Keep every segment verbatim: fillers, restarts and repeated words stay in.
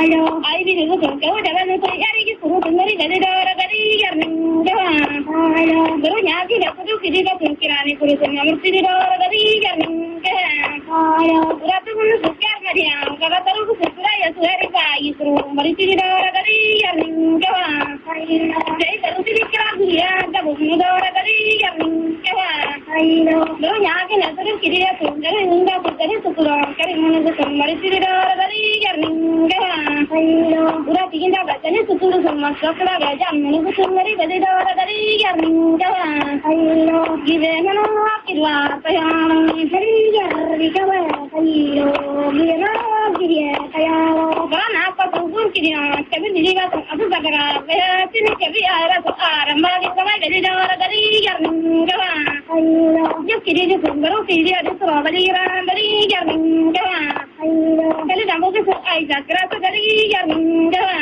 Ai bi ni ko ko da ban ko yari ki suru ngari gadi dora gadi yarning jawa. Baru nyaki da kudu kidi ka kirani kuru sun amurti di dora gadi yarning jawa. Ratu bunu sukar mariya kala taru ku sukra ya suari ba yisru mari di dora gadi yarning jawa. Dai taru di kira duriya da bunu dora gadi yarning jawa. Baru nyaki da taru kidi ya sungare nunda putari sukura kari munu sun mari di dora gadi yarning jawa. Ura tiginda gajane sukuru sun masakra gajam munu sun mari gadi dora gadi yarning jawa. Give no akira payam hari yari jawa. Ayo gira gira kaya karena apa tubuh kiriya tapi diriga abu bagara kaya sini kebi ara so ara magi kamai gadi dora gadi yarning jawa. Ayo kiri di sumbaru kiri ada surabali ran gadi yarning jawa. Kali dambo ke so ai jakra so gadi yarning jawa.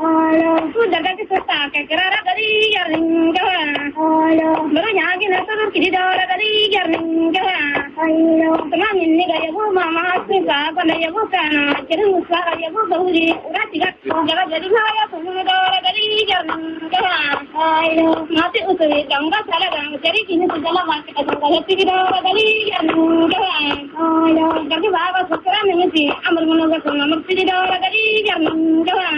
Tu jaga ke so ta ke kara gadi yarning jawa. Baru nyagi na so kiri dora gadi yarning jawa. Teman ini gaya bu mama asika pada ya bu kana jadi musa gaya bu bahuri ura tiga jaga jadi ngaya sunu dora gadi yarning jawa. Mati usuri jangga sala gang jadi kini sujala mati ka jangga kiri dora gadi yarning jawa. Jadi bawa sukra nengsi amar munoga sunu amar kiri dora gadi yarning jawa.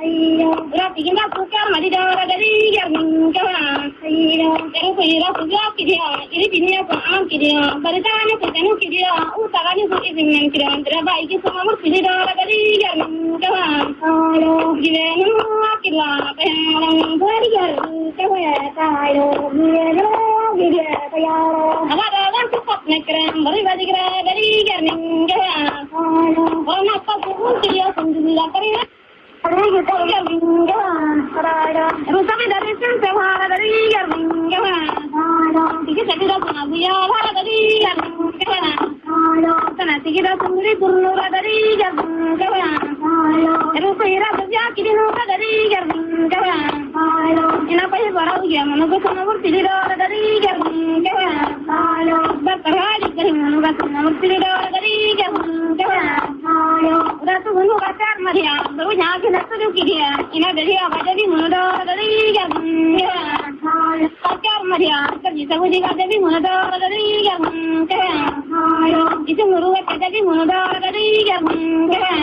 Ura tiga sukar madi dora gadi yarning jawa. Jadi kuira suja kiriya ini dunia ko am kiriya baritane ko tanu kiriya u tagani ko izin kiriya andra bai ki sama amar kiri dora gadi yarning jawa. Give no akira payam hari yari jawa tayo gira gira kaya agara gan supat nekram bari badi gira gadi yarning jawa. Wana pa ko kiriya sundula kariya hari kita yarning jawa. Rusami dari sen sewara dari yarning jawa. Tiga sedira punabuya wara dari yarning jawa. Sana tiga sumuri purnura dari yarning jawa. Rupaira bajya kiri nura dari yarning jawa. Ina pai barau ya manogo sonabur tiga dari yarning jawa. Berterhadi kari manogo sonabur tiga dari yarning jawa. Udah tu bunu kacar Maria baru nyaki nasu kiriya ina dari apa jadi manogo dari yarning jawa. Kacar Maria kerja sabu juga jadi manogo dari yarning jawa. Itu muruga jadi manogo dari yarning jawa.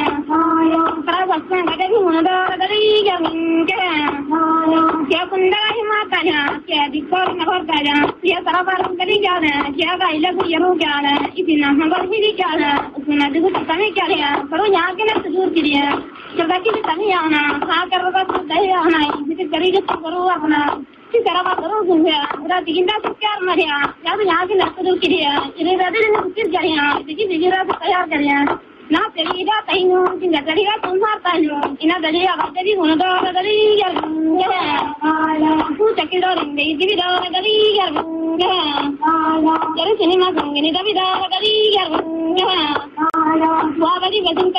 Perasaan jadi manogo dari yarning jawa. Siapa kunda himatanya siapa dikor nakor kaya siapa sarabaran kali jalan siapa ilah kuyaru jalan itu nama berhidi jalan usuna dulu kami kaya baru nyaki nasu kiriya coba kita tanya ana sakar rasu daya ana itu cari itu baru ana si sarabat baru guna udah tiga sukar Maria jadi nyaki nasu kiriya ini tadi dengan sukir jariya itu jadi rasu tayar jariya. Na teri ida tainu tinga teri ga tumhar tainu ina dari apa jadi muna dora dari yarning jawa. Ku cakiro ringe idi dora dari yarning jawa. Jadi sini mas ngini tapi dora dari yarning jawa. Wa badi bedung